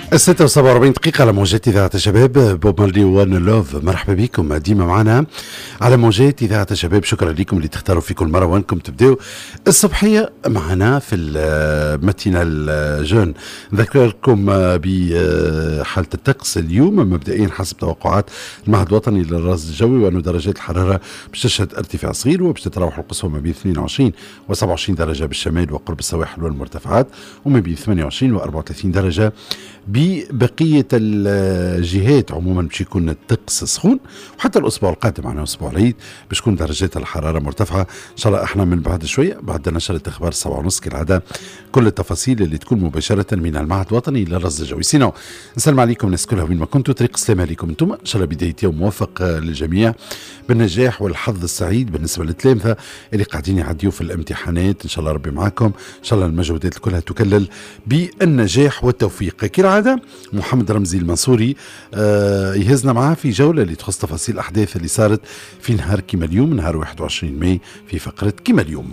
46 دقيقة على موجات إذاعة الشباب. بوب مارلي وان لوف، مرحبا بكم ديما معنا على موجات إذاعة الشباب. شكرا لكم اللي تختاروا في كل مرة وانكم تبداو الصبحية معنا في الماتينال جون. نذكركم بحالة الطقس اليوم مبدئيا حسب توقعات المعهد الوطني للرصد الجوي، وأنه درجات الحرارة باش تشهد ارتفاع صغير، وباش تتراوح القصوى ما بين 22 و 27 درجة بالشمال وقرب السواحل والمرتفعات، وما بين 28 و 34 درجة ببقية الجهات. عموما باش يكون الطقس سخون، وحتى الأسبوع القادم معنا أسبوع العيد باش تكون درجات الحرارة مرتفعة إن شاء الله. احنا من بعد شوية بعد نشرة أخبار 7:30 كالعادة كل التفاصيل اللي تكون مباشرة من المعهد الوطني للرصد الجوي. سينو نسلم عليكم الناس كلها وين ما كنتوا، طريق السلام عليكم انتم، إن شاء الله بداية يوم موفق للجميع بالنجاح والحظ السعيد بالنسبة للتلامذة اللي قاعدين يعديوا في الامتحانات. إن شاء الله ربي معاكم، إن شاء الله المجهودات كلها تكلل بالنجاح والتوفيق. كالعادة محمد رمزي المنصوري يهزنا معاه في جولة اللي تخص تفاصيل الأحداث اللي صارت في نهار كيما اليوم، نهار 21 ماي، في فقرة كيما اليوم.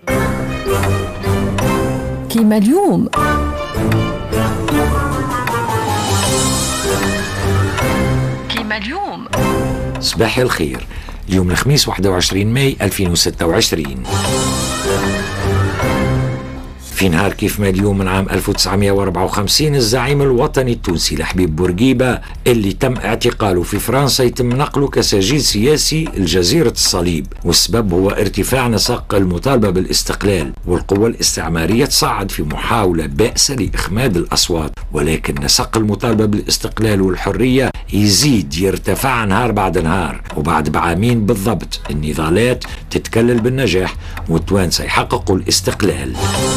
كيما اليوم. كيما اليوم. صباح الخير. اليوم الخميس 21 ماي 2026. في نهار كيف ما اليوم من عام 1954 الزعيم الوطني التونسي لحبيب بورقيبة اللي تم اعتقاله في فرنسا يتم نقله كسجين سياسي لجزيرة الصليب، والسبب هو ارتفاع نسق المطالبة بالاستقلال، والقوى الاستعمارية تصعد في محاولة بائسة لإخماد الأصوات، ولكن نسق المطالبة بالاستقلال والحرية يزيد يرتفع نهار بعد نهار، وبعد بعامين بالضبط النضالات تتكلل بالنجاح والتوانسة يحققوا الاستقلال.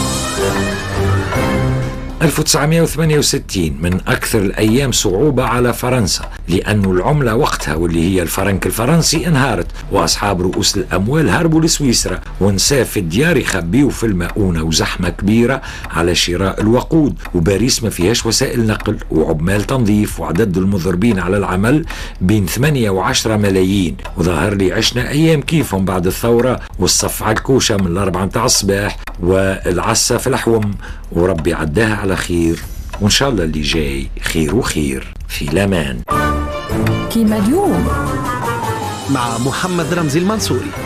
1968 من أكثر الأيام صعوبة على فرنسا، لأن العملة وقتها واللي هي الفرنك الفرنسي انهارت، وأصحاب رؤوس الأموال هربوا لسويسرا، ونساء في الديار يخبيوا في المؤونة، وزحمة كبيرة على شراء الوقود، وباريس ما فيهاش وسائل نقل وعمال تنظيف، وعدد المضربين على العمل بين 8 و 10 ملايين. وظهر لي عشنا أيام كيفهم بعد الثورة، والصف على الكوشة من 4 متاع الصباح، والعسة في الحوم، وربي عداها على خير، وإن شاء الله اللي جاي خير وخير. في الأمان. كيما اليوم مع محمد رمزي المنصوري.